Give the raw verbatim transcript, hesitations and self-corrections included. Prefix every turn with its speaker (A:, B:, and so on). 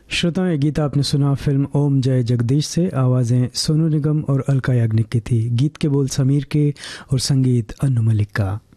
A: श्रोताओं, ये गीत आपने सुना फिल्म ओम जय जगदीश से। आवाज़ें सोनू निगम और अलका याग्निक की थी। गीत के बोल समीर के और संगीत अनु मलिक का।